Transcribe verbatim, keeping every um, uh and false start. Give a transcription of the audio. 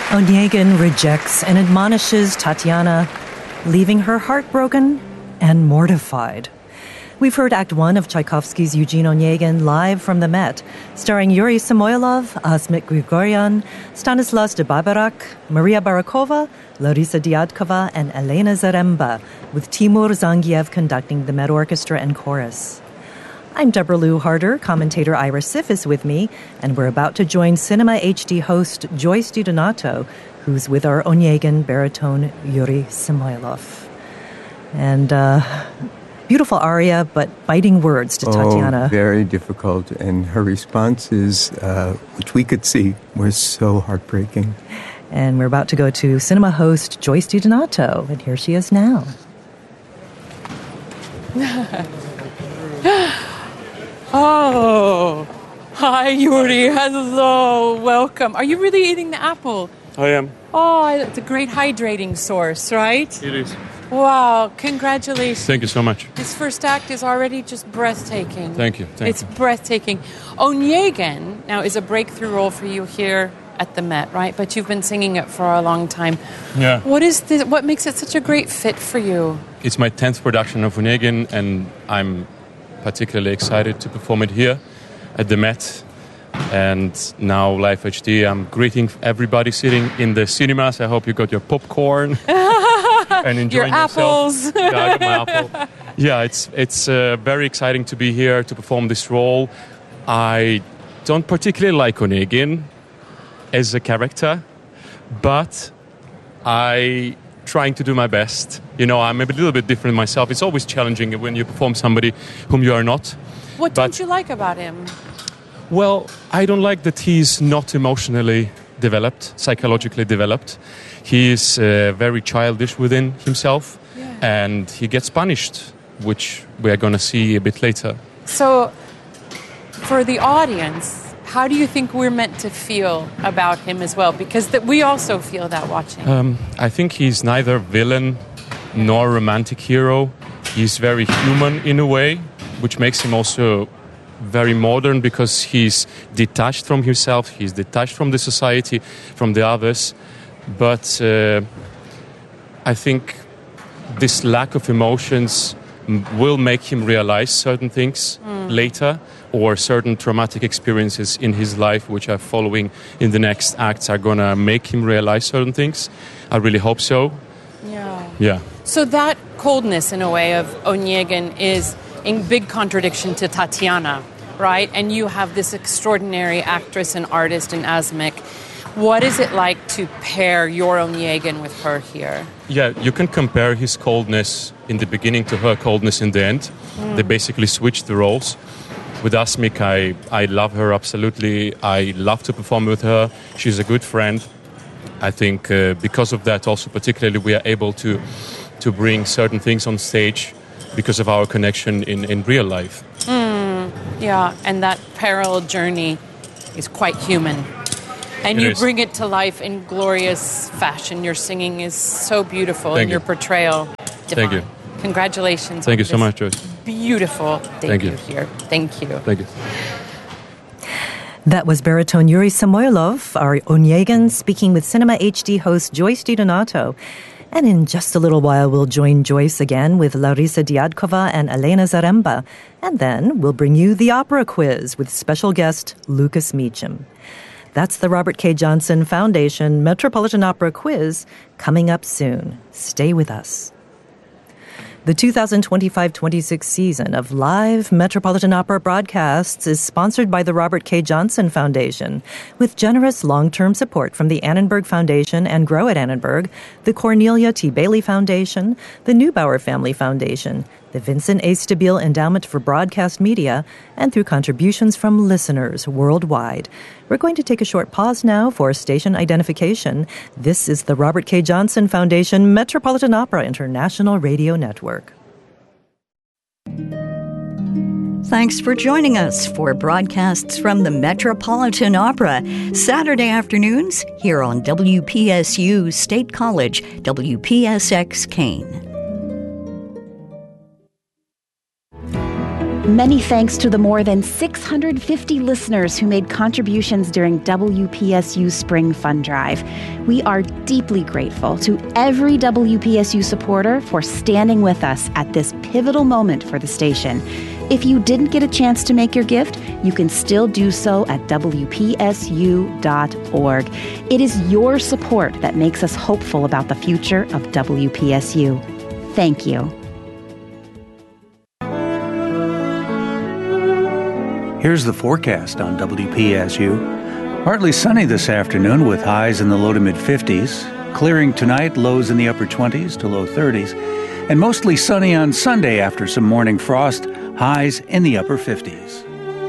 Onegin rejects and admonishes Tatiana, leaving her heartbroken and mortified. We've heard Act One of Tchaikovsky's Eugene Onegin live from the Met, starring Yuri Samoylov, Asmik Grigoryan, Stanislas de Barbarak, Maria Barakova, Larisa Diadkova, and Elena Zaremba, with Timur Zangiev conducting the Met Orchestra and chorus. I'm Deborah Lou Harder. Commentator Ira Sif is with me, and we're about to join Cinema H D host Joyce DiDonato, who's with our Onegin baritone Yuri Samoylov. And uh, beautiful aria, but biting words to Tatiana. Oh, very difficult, and her responses, uh, which we could see, were so heartbreaking. And we're about to go to cinema host Joyce DiDonato, and here she is now. Oh, hi, Yuri. Hello. Welcome. Are you really eating the apple? I am. Oh, it's a great hydrating source, right? It is. Wow. Congratulations. Thank you so much. This first act is already just breathtaking. Thank you. Thank it's you. breathtaking. Onegin now is a breakthrough role for you here at the Met, right? But you've been singing it for a long time. Yeah. What is this? What makes it such a great fit for you? It's my tenth production of Onegin, and I'm particularly excited to perform it here at the Met. And now Live H D. I'm greeting everybody sitting in the cinemas. I hope you got your popcorn and enjoying your yourself. apples. Yeah, I got my apple. Yeah, it's it's uh, very exciting to be here to perform this role. I don't particularly like Onegin as a character, but I trying to do my best. You know, I'm a little bit different myself. It's always challenging when you perform somebody whom you are not. What But- don't you like about him? Well, I don't like that he's not emotionally developed, psychologically developed. He is uh, very childish within himself, Yeah. and he gets punished, which we are going to see a bit later. So, for the audience, how do you think we're meant to feel about him as well? Because that we also feel that watching. Um, I think he's neither villain nor romantic hero. He's very human in a way, which makes him also very modern because he's detached from himself, he's detached from the society, from the others. But uh, I think this lack of emotions m- will make him realize certain things Mm. later, or certain traumatic experiences in his life which are following in the next acts are going to make him realize certain things. I really hope so. Yeah. Yeah. So that coldness, in a way, of Onegin is in big contradiction to Tatiana, right? And you have this extraordinary actress and artist in Asmik. What is it like to pair your Onegin with her here? Yeah, you can compare his coldness in the beginning to her coldness in the end. Mm. They basically switched the roles. With Asmik, I, I love her absolutely. I love to perform with her. She's a good friend. I think uh, because of that also particularly we are able to to bring certain things on stage because of our connection in, in real life. Mm, yeah, and that parallel journey is quite human. And It you is. bring it to life in glorious fashion. Your singing is so beautiful, Thank and you. your portrayal divine. Thank you. Congratulations. Thank on you so this much, Joyce. Beautiful Thank debut you. here. Thank you. Thank you. That was baritone Yuri Samoylov, our Onegin, speaking with Cinema H D host Joyce DiDonato. And in just a little while, we'll join Joyce again with Larisa Diadkova and Elena Zaremba. And then we'll bring you the opera quiz with special guest Lucas Meacham. That's the Robert K. Johnson Foundation Metropolitan Opera Quiz coming up soon. Stay with us. The two thousand twenty-five twenty-six season of live Metropolitan Opera broadcasts is sponsored by the Robert K. Johnson Foundation, with generous long-term support from the Annenberg Foundation and Grow at Annenberg, the Cornelia T. Bailey Foundation, the Neubauer Family Foundation, the Vincent A. Stabile Endowment for Broadcast Media, and through contributions from listeners worldwide. We're going to take a short pause now for station identification. This is the Robert K. Johnson Foundation Metropolitan Opera International Radio Network. Thanks for joining us for broadcasts from the Metropolitan Opera, Saturday afternoons here on W P S U State College, W P S X Kane. Many thanks to the more than six hundred fifty listeners who made contributions during W P S U Spring Fund Drive. We are deeply grateful to every W P S U supporter for standing with us at this pivotal moment for the station. If you didn't get a chance to make your gift, you can still do so at W P S U dot org. It is your support that makes us hopeful about the future of W P S U. Thank you. Here's the forecast on W P S U. Partly sunny this afternoon with highs in the low to mid fifties. Clearing tonight, lows in the upper twenties to low thirties. And mostly sunny on Sunday after some morning frost, highs in the upper fifties.